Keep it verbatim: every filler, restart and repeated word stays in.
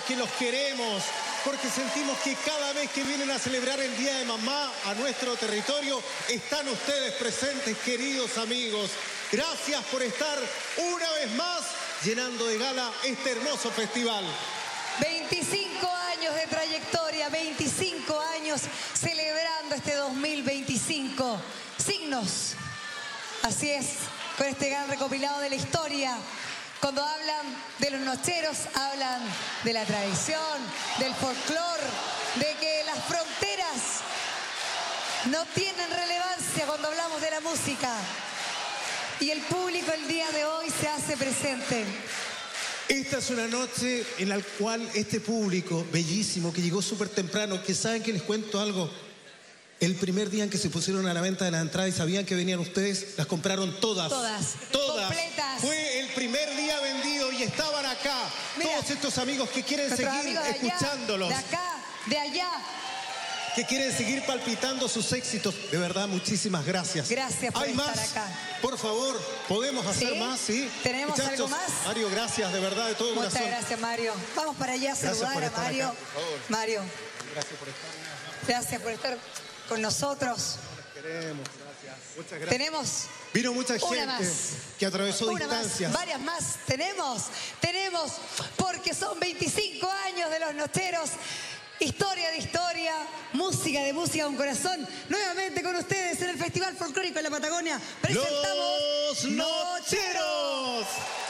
porque los queremos, porque sentimos que cada vez que vienen a celebrar el Día de Mamá a nuestro territorio, están ustedes presentes, queridos amigos. Gracias por estar una vez más llenando de gala este hermoso festival. veinticinco años de trayectoria, veinticinco años celebrando este dos mil veinticinco. Signos. Así es, con este gran recopilado de la historia. Cuando hablan de los nocheros, hablan de la tradición, del folclore, de que las fronteras no tienen relevancia cuando hablamos de la música. Y el público el día de hoy se hace presente. Esta es una noche en la cual este público bellísimo que llegó súper temprano, que saben que les cuento algo, el primer día en que se pusieron a la venta de la entrada y sabían que venían ustedes, las compraron todas. Todas. Todas. Completas. Fue el primer día vendido y estaban acá. Mira, todos estos amigos que quieren seguir de escuchándolos. Allá, de acá, de allá. Que quieren seguir palpitando sus éxitos. De verdad, muchísimas gracias. Gracias por ¿Hay estar más? acá. Por favor, ¿podemos hacer ¿Sí? más? Sí. ¿Tenemos Muchachos, algo más? Mario, gracias, de verdad, de todo Muchas corazón. gracias, Mario. Vamos para allá a Gracias saludar por a estar Mario. acá, por favor. Mario, Gracias por estar. gracias por estar con nosotros. Los queremos, gracias. Muchas gracias. Tenemos Vino mucha una gente más. que atravesó Una distancias. más, varias más. Tenemos, tenemos, porque son veinticinco años de los nocheros. Historia de historia, música de música con corazón. Nuevamente con ustedes en el Festival Folclórico de la Patagonia presentamos Los Nocheros.